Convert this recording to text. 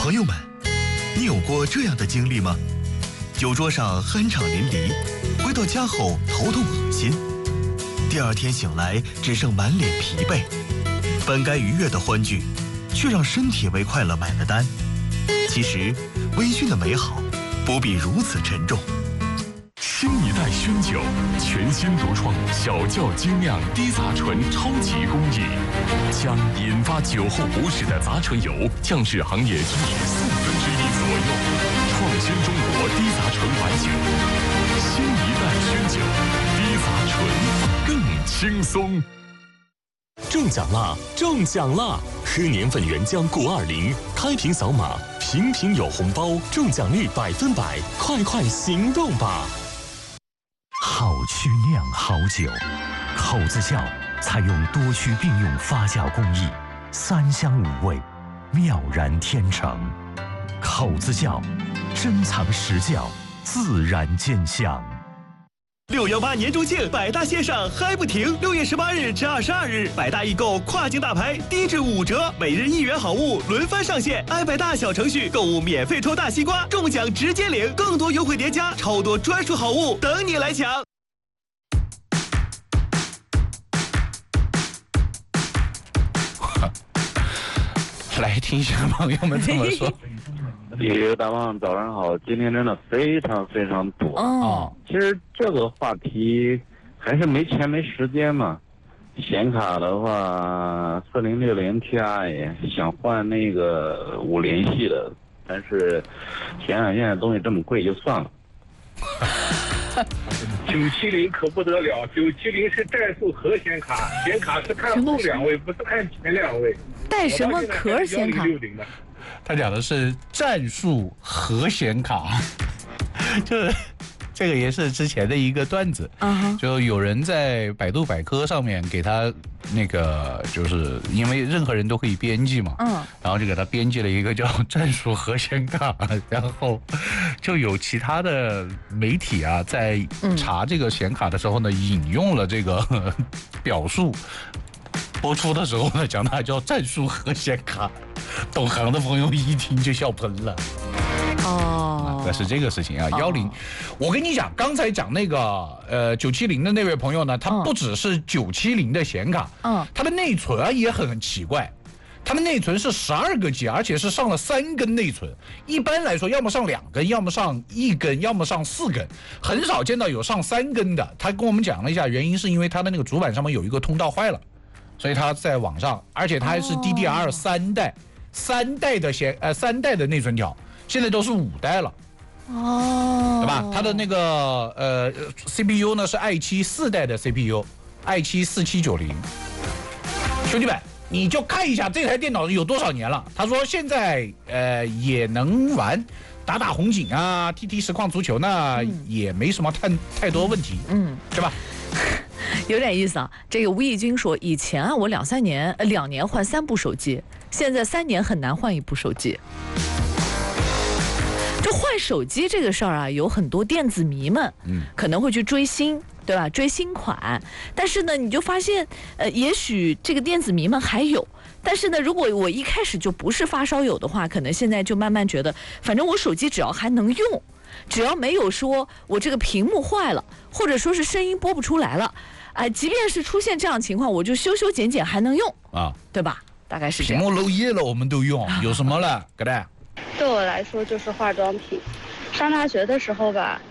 朋友们，你有过这样的经历吗？酒桌上酣畅淋漓，回到家后头痛恶心，第二天醒来只剩满脸疲惫，本该愉悦的欢聚，却让身体为快乐买了单。其实，微醺的美好不必如此沉重。 新一代熏酒，全新独创小窖精酿低杂醇超级工艺，将引发酒后不适的杂醇油降至行业均值1/4左右，创新中国低杂醇白酒。新一代熏酒，低杂醇更轻松。中奖啦！中奖啦！喝年份原浆过20，开瓶扫码，瓶瓶有红包，中奖率100%，快快行动吧！ 好曲酿好酒，口子窖采用多区并用发酵工艺，3香5味，妙然天成。口子窖，珍藏实窖，自然见香。 618年中庆百大线上嗨不停，6月18日至22日，百大易购跨境大牌低至5折，每日1元好物轮番上线。百大小程序购物免费抽大西瓜，中奖直接领，更多优惠叠加，超多专属好物等你来抢。 来听一下朋友们怎么说。 大王早上好，今天真的非常非常多哦。 其实这个话题还是没钱没时间嘛。显卡的话，4060 Ti 想换那个5连系的，但是想想现在东西这么贵，就算了。 970可不得了，970是战术核显卡，显卡是看后2位，不是看前2位。 带什么壳显卡？ 他讲的是战术核显卡，就是这个也是之前的一个段子，就有人在百度百科上面给他那个，就是因为任何人都可以编辑嘛，然后就给他编辑了一个叫战术核显卡，然后就有其他的媒体啊在查这个显卡的时候呢，引用了这个表述。播出的时候呢，讲它叫战术核显卡，懂行的朋友一听就笑喷了。哦，那是这个事情啊。10，我跟你讲，刚才讲那个970的那位朋友呢，他不只是970的显卡，它的内存啊也很奇怪，它的内存是12个 G， 而且是上了3根内存。一般来说，要么上2根，要么上1根，要么上4根，很少见到有上3根的。他跟我们讲了一下，原因是因为他的那个主板上面有一个通道坏了。所以它在网上，而且它还是 DDR 3代，3代的内存条，现在都是5代了，对吧？它的那个CPU 呢是 i7 4代的 CPU，i7 4790。兄弟们，你就看一下这台电脑有多少年了。他说现在也能玩，打红警啊，踢实况足球呢，也没什么太多问题，是吧？ 有点意思啊，这个吴义军说，以前啊，我2年换3部手机，现在3年很难换1部手机。就换手机这个事儿啊，有很多电子迷们，可能会去追星，对吧？追新款，但是呢，你就发现，也许这个电子迷们还有，但是呢，如果我一开始就不是发烧友的话，可能现在就慢慢觉得，反正我手机只要还能用，只要没有说我这个屏幕坏了，或者说是声音播不出来了。即便是出现这样的情况，我就修修剪剪还能用啊，对吧？大概是这样。 屏幕漏液了，我们都用，有什么了？哥的。 对我来说就是化妆品。上大学的时候吧，